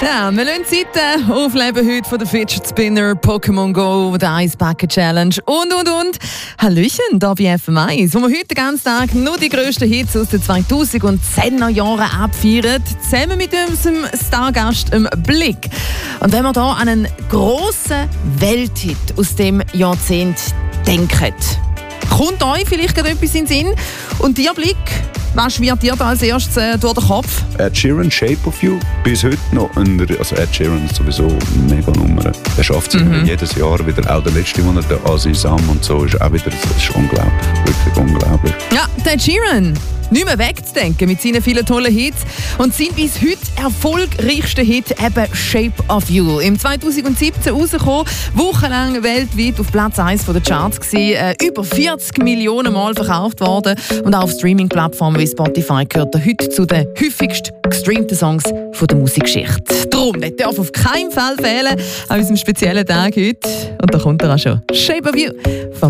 Ja, wir lassen die Seite aufleben heute von der Fidget Spinner, Pokémon Go, der Ice Bucket Challenge und. Hallöchen, da bei FM1, wo wir heute den ganzen Tag nur die grössten Hits aus den 2010er Jahren abfeiern, zusammen mit unserem Stargast im Blick. Und wenn wir da an einen grossen Welthit aus dem Jahrzehnt denken, kommt euch vielleicht gerade etwas in den Sinn? Und dir, Blick, was schwirrt dir da als erstes durch den Kopf? Ed Sheeran, Shape of You, bis heute noch. Also Ed Sheeran ist sowieso eine mega Nummer. Er schafft es jedes Jahr wieder. Auch der letzte Monat, der Asi Sam und so, ist auch wieder, das ist unglaublich, wirklich unglaublich. Ja, der Ed Sheeran, nicht mehr wegzudenken mit seinen vielen tollen Hits. Und sein bis heute erfolgreichster Hit eben Shape of You. Im 2017 rausgekommen, wochenlang weltweit auf Platz 1 der Charts gewesen, über 40 Millionen Mal verkauft worden und auch auf Streaming-Plattformen wie Spotify gehört er heute zu den häufigst gestreamten Songs der Musikgeschichte. Darum, der darf auf keinen Fall fehlen an unserem speziellen Tag heute. Und da kommt er auch schon. Shape of You.